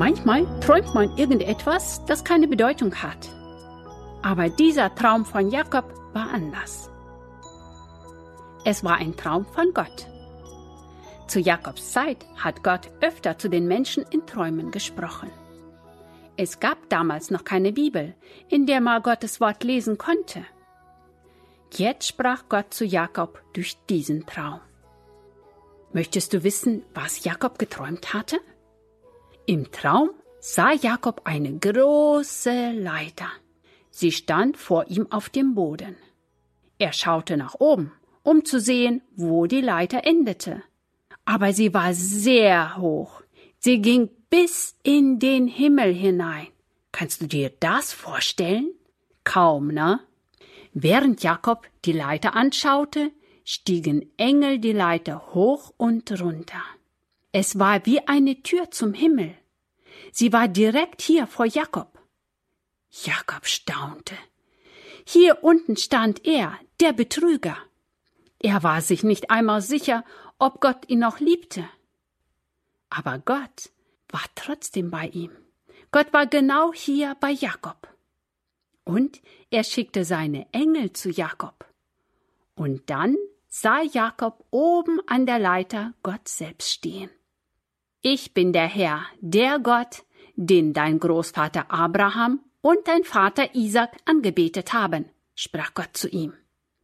Manchmal träumt man irgendetwas, das keine Bedeutung hat. Aber dieser Traum von Jakob war anders. Es war ein Traum von Gott. Zu Jakobs Zeit hat Gott öfter zu den Menschen in Träumen gesprochen. Es gab damals noch keine Bibel, in der man Gottes Wort lesen konnte. Jetzt sprach Gott zu Jakob durch diesen Traum. Möchtest du wissen, was Jakob geträumt hatte? Im Traum sah Jakob eine große Leiter. Sie stand vor ihm auf dem Boden. Er schaute nach oben, um zu sehen, wo die Leiter endete. Aber sie war sehr hoch. Sie ging bis in den Himmel hinein. Kannst du dir das vorstellen? Kaum, ne? Während Jakob die Leiter anschaute, stiegen Engel die Leiter hoch und runter. Es war wie eine Tür zum Himmel. Sie war direkt hier vor Jakob. Jakob staunte. Hier unten stand er, der Betrüger. Er war sich nicht einmal sicher, ob Gott ihn noch liebte. Aber Gott war trotzdem bei ihm. Gott war genau hier bei Jakob. Und er schickte seine Engel zu Jakob. Und dann sah Jakob oben an der Leiter Gott selbst stehen. Ich bin der Herr, der Gott, den dein Großvater Abraham und dein Vater Isaak angebetet haben, sprach Gott zu ihm.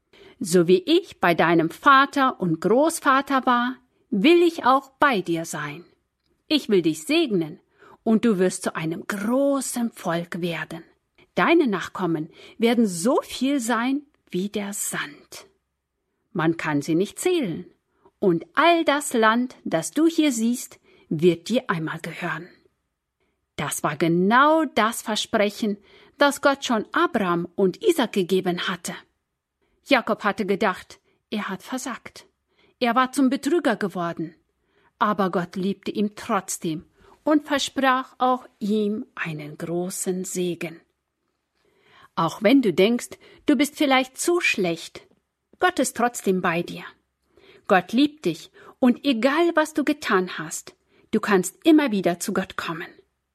So wie ich bei deinem Vater und Großvater war, will ich auch bei dir sein. Ich will dich segnen, und du wirst zu einem großen Volk werden. Deine Nachkommen werden so viel sein wie der Sand. Man kann sie nicht zählen, und all das Land, das du hier siehst, wird dir einmal gehören. Das war genau das Versprechen, das Gott schon Abraham und Isaak gegeben hatte. Jakob hatte gedacht, er hat versagt. Er war zum Betrüger geworden. Aber Gott liebte ihn trotzdem und versprach auch ihm einen großen Segen. Auch wenn du denkst, du bist vielleicht zu schlecht, Gott ist trotzdem bei dir. Gott liebt dich und egal was du getan hast, du kannst immer wieder zu Gott kommen.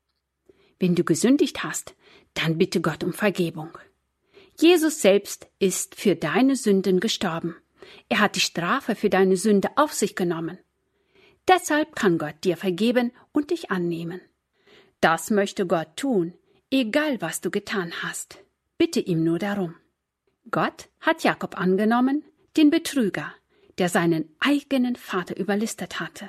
Wenn du gesündigt hast, dann bitte Gott um Vergebung. Jesus selbst ist für deine Sünden gestorben. Er hat die Strafe für deine Sünde auf sich genommen. Deshalb kann Gott dir vergeben und dich annehmen. Das möchte Gott tun, egal was du getan hast. Bitte ihm nur darum. Gott hat Jakob angenommen, den Betrüger, der seinen eigenen Vater überlistet hatte.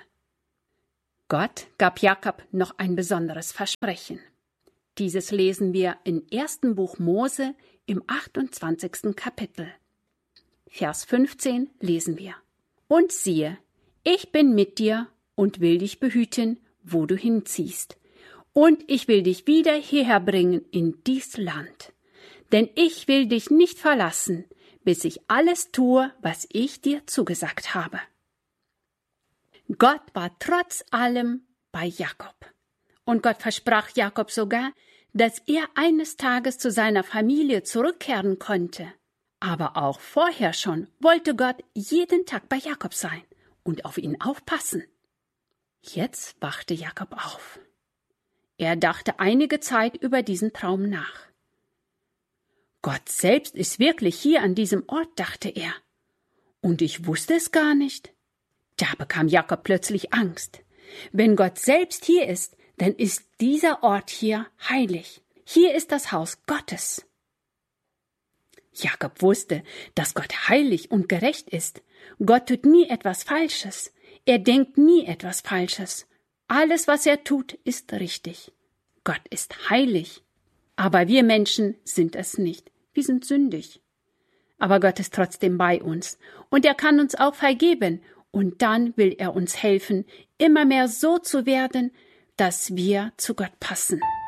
Gott gab Jakob noch ein besonderes Versprechen. Dieses lesen wir im 1. Buch Mose im 28. Kapitel. Vers 15 lesen wir. Und siehe, ich bin mit dir und will dich behüten, wo du hinziehst. Und ich will dich wieder hierher bringen in dies Land. Denn ich will dich nicht verlassen, bis ich alles tue, was ich dir zugesagt habe. Gott war trotz allem bei Jakob. Und Gott versprach Jakob sogar, dass er eines Tages zu seiner Familie zurückkehren konnte. Aber auch vorher schon wollte Gott jeden Tag bei Jakob sein und auf ihn aufpassen. Jetzt wachte Jakob auf. Er dachte einige Zeit über diesen Traum nach. Gott selbst ist wirklich hier an diesem Ort, dachte er. Und ich wusste es gar nicht. Da bekam Jakob plötzlich Angst. Wenn Gott selbst hier ist, dann ist dieser Ort hier heilig. Hier ist das Haus Gottes. Jakob wusste, dass Gott heilig und gerecht ist. Gott tut nie etwas Falsches. Er denkt nie etwas Falsches. Alles, was er tut, ist richtig. Gott ist heilig. Aber wir Menschen sind es nicht. Wir sind sündig. Aber Gott ist trotzdem bei uns. Und er kann uns auch vergeben. Und dann will er uns helfen, immer mehr so zu werden, dass wir zu Gott passen.